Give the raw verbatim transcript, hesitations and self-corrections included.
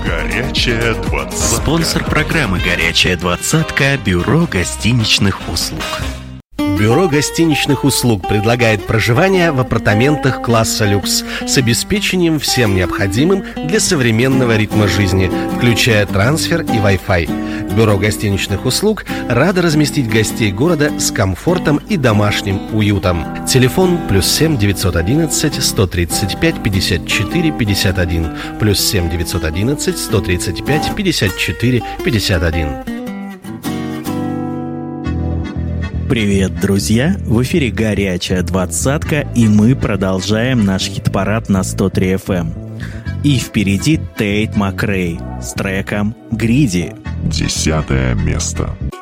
Горячая двадцатка. Спонсор программы «Горячая двадцатка» – Бюро гостиничных услуг. Бюро гостиничных услуг предлагает проживание в апартаментах класса люкс с обеспечением всем необходимым для современного ритма жизни, включая трансфер и Wi-Fi. Бюро гостиничных услуг радо разместить гостей города с комфортом и домашним уютом. Телефон плюс семь девятьсот одиннадцать сто тридцать пять пятьдесят четыре пятьдесят один, плюс семь девятьсот одиннадцать сто тридцать пять пятьдесят четыре пятьдесят один. Привет, друзья! В эфире «Горячая двадцатка», и мы продолжаем наш хит-парад на сто три эф эм. И впереди Тейт Макрей с треком «Гриди». Десятое место.